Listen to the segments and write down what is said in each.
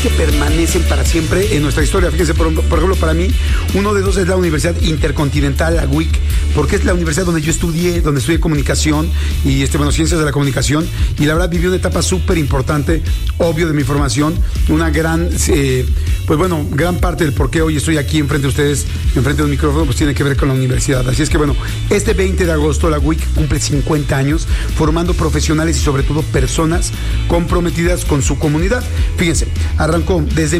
que permanecen para siempre en nuestra historia. Fíjense, por ejemplo, para mí, uno de esos es la Universidad Intercontinental, la UIC, porque es la universidad donde yo estudié comunicación y ciencias de la comunicación, y la verdad viví una etapa súper importante, obvio, de mi formación, una gran, gran parte del por qué hoy estoy aquí enfrente de ustedes, enfrente de un micrófono, pues tiene que ver con la universidad. Así es que este 20 de agosto la UIC cumple 50 años, formando profesionales y sobre todo personas comprometidas con su comunidad. Fíjense, arrancó desde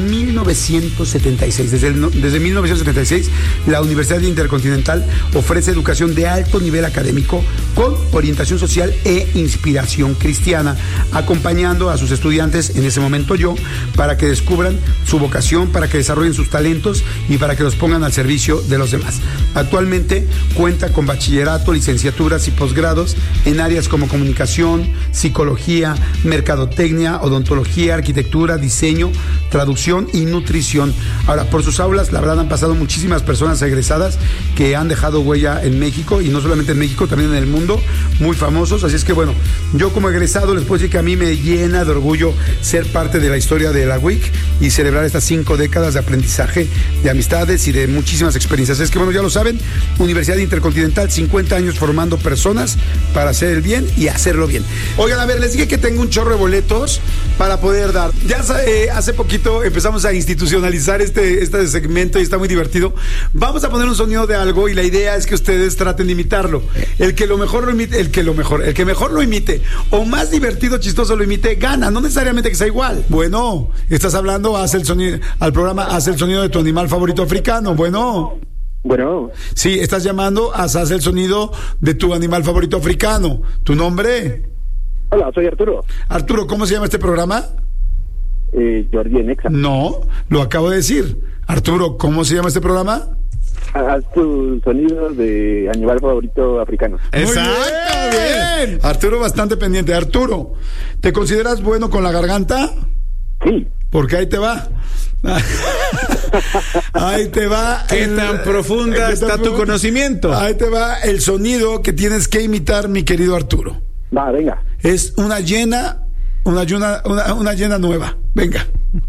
1976. Desde 1976, la Universidad Intercontinental ofrece educación de alto nivel académico con orientación social e inspiración cristiana, acompañando a sus estudiantes, en ese momento yo, para que descubran su vocación, para que desarrollen sus talentos y para que los pongan al servicio de los demás. Actualmente cuenta con bachillerato, licenciaturas y posgrados en áreas como comunicación, psicología, mercadotecnia, odontología, arquitectura, diseño, traducción y nutrición. Ahora, por sus aulas, la verdad, han pasado muchísimas personas egresadas que han dejado huella en México, y no solamente en México, también en el mundo, muy famosos. Así es que yo como egresado les puedo decir que a mí me llena de orgullo ser parte de la historia de la UIC y celebrar estas 5 décadas de aprendizaje, de amistades y de muchísimas experiencias. Es que ya lo saben, Universidad Intercontinental, 50 años formando personas para hacer el bien y hacerlo bien. Oigan, a ver, les dije que tengo un chorro de boletos para poder dar. Ya hace poquito empezamos a institucionalizar este segmento y está muy divertido. Vamos a poner un sonido de algo y la idea es que ustedes traten de imitarlo. El que mejor lo imite o más divertido, chistoso lo imite, gana. No necesariamente que sea igual. Bueno, estás hablando, hace el sonido al programa, hace el sonido de tu animal favorito africano. Bueno. Sí, estás llamando, haz el sonido de tu animal favorito africano. ¿Tu nombre? Hola, soy Arturo. Arturo, ¿cómo se llama este programa? Jordi en Exa. No, lo acabo de decir. Arturo, ¿cómo se llama este programa? Haz tu sonido de animal favorito africano. Exacto, bien. Arturo, bastante pendiente. Arturo, ¿te consideras bueno con la garganta? Sí. Porque ahí te va. Ahí te va. ¿Qué tan profunda está tu conocimiento? Ahí te va el sonido que tienes que imitar, mi querido Arturo. Va, venga. Es una hiena nueva. Venga.